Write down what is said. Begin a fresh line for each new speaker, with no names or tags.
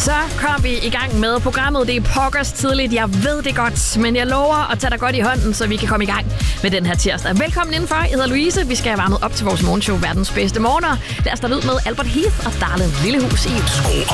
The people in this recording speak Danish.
Så kom vi i gang med programmet. Det er pokkers tidligt. Jeg ved det godt, men jeg lover at tage dig godt i hånden, så vi kan komme i gang med den her tirsdag. Velkommen indenfor. Jeg hedder Louise. Vi skal have varmet op til vores morgenshow, Verdens Bedste Morgener. Lad os starte ud med Albert Heath og Darlene Lillehus i.
Skru